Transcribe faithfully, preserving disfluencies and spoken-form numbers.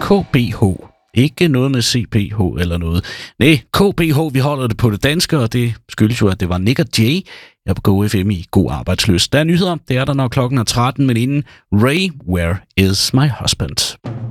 K B H. Ikke noget med C P H eller noget. Nej, K B H, vi holder det på det danske, og det skyldes jo, at det var Nick og Jay her på Go F M i God Arbejdsløs. Der er nyheder, det er der, når klokken er tretten, men inden Ray, Where is my husband?